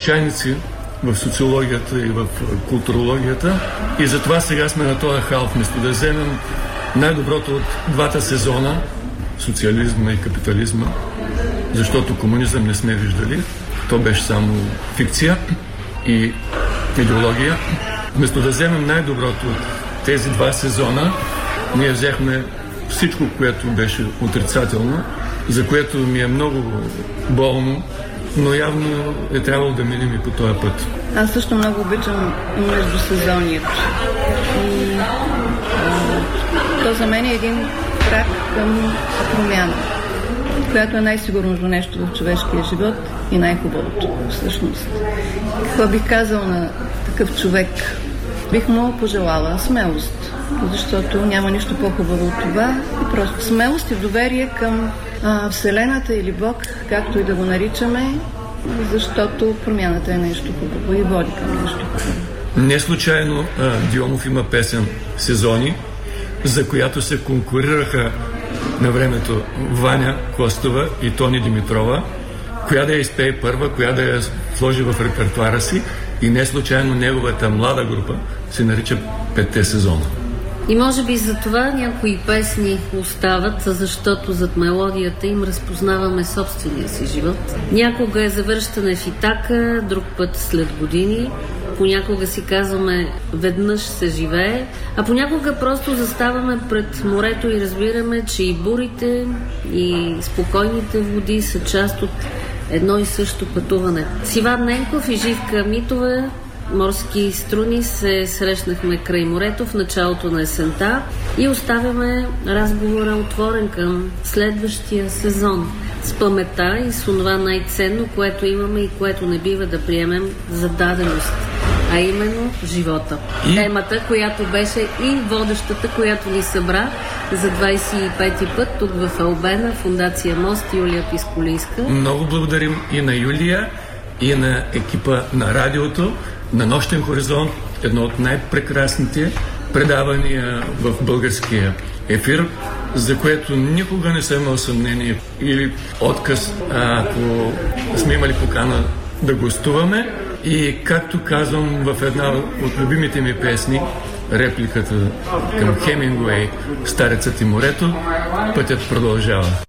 обичайници в социологията и в културологията и затова сега сме на този хал, вместо да вземем най-доброто от двата сезона, социализма и капитализма, защото комунизъм не сме виждали, то беше само фикция и идеология. Вместо да вземем най-доброто от тези два сезона, ние взехме всичко, което беше отрицателно, за което ми е много болно, но явно е трябвало да минем и по този път. Аз също много обичам междусезонието. И то за мен е един крак към промяна, която е най-сигурното нещо в човешкия живот и най-хубавото всъщност. Какво бих казал на такъв човек? Бих му пожелала смелост, защото няма нищо по-хубаво от това. И просто смелост и доверие към Вселената или Бог, както и да го наричаме, защото промяната е нещо хубаво и води към нещо хубаво. Не случайно Дионов има песен «Сезони», за която се конкурираха на времето Ваня Костова и Тони Димитрова, коя да я изпее първа, коя да я сложи в репертуара си, и не случайно неговата млада група се нарича «Петте сезона». И може би за това някои песни остават, защото зад мелодията им разпознаваме собствения си живот. Някога е завръщане в Итака, друг път след години. Понякога си казваме веднъж се живее, а понякога просто заставаме пред морето и разбираме, че и бурите, и спокойните води са част от едно и също пътуване. С Иван Ненков и Живка Митова, Морски струни, се срещнахме край морето в началото на есента и оставяме разговора отворен към следващия сезон с паметта и с онова най-ценно, което имаме и което не бива да приемем за даденост, а именно живота. Темата, която беше и водещата, която ни събра за 25-ти път тук в Албена, Фондация Мост, Юлия Писколийска. Много благодарим и на Юлия, и на екипа на радиото, на Нощен хоризонт, едно от най-прекрасните предавания в българския ефир, за което никога не съм имал съмнение или отказ, ако сме имали покана да гостуваме. И както казвам в една от любимите ми песни, репликата към Хемингуей «Старецът и морето», пътят продължава.